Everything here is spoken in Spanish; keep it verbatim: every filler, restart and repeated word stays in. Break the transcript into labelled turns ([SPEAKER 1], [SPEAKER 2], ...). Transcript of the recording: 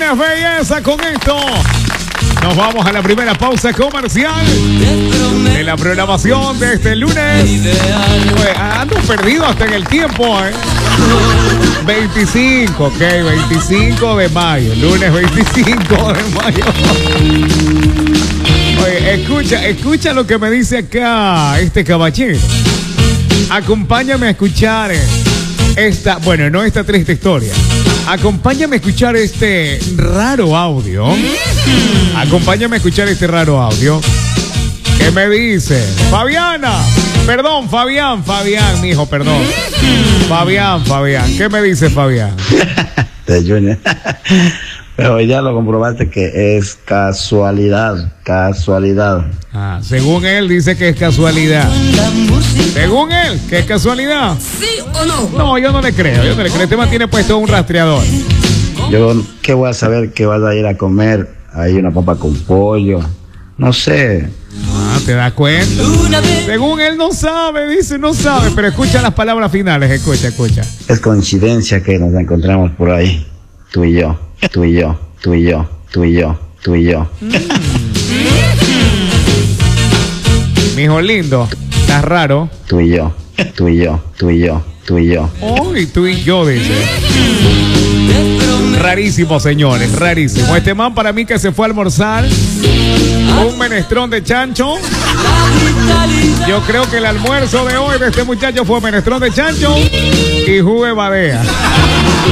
[SPEAKER 1] es belleza con esto. Nos vamos a la primera pausa comercial de la programación de este lunes. Pues, ando perdido hasta en el tiempo, ¿eh? veinticinco, ok, veinticinco de mayo, lunes veinticinco de mayo. Oye, escucha, escucha lo que me dice acá este caballero. Acompáñame a escuchar esta, bueno, no esta triste historia. Acompáñame a escuchar este raro audio. Acompáñame a escuchar este raro audio. ¿Qué me dice? Fabiana. Perdón, Fabián, Fabián, mijo, perdón. Fabián, Fabián. ¿Qué me dice Fabián?
[SPEAKER 2] De Junior. Pero ya lo comprobaste que es casualidad, casualidad.
[SPEAKER 1] Ah, según él dice que es casualidad. Según él, que es casualidad.
[SPEAKER 3] ¿Sí o no?
[SPEAKER 1] No, yo no le creo, yo no le creo. Este man tiene puesto un rastreador.
[SPEAKER 2] Yo, ¿qué voy a saber que vas a ir a comer? Ahí una papa con pollo. No sé.
[SPEAKER 1] Ah, ¿te das cuenta? Según él no sabe, dice, no sabe. Pero escucha las palabras finales, escucha, escucha.
[SPEAKER 2] Es coincidencia que nos encontramos por ahí. Tú y yo, tú y yo, tú y yo, tú y yo, tú y yo.
[SPEAKER 1] Mm. Mijo lindo, estás raro.
[SPEAKER 2] Tú y yo, tú y yo, tú y yo, tú y yo.
[SPEAKER 1] Uy, tú y yo, dice. Rarísimo, señores, rarísimo. Este man para mí que se fue a almorzar un menestrón de chancho. Yo creo que el almuerzo de hoy de este muchacho fue menestrón de chancho y jugo de badea.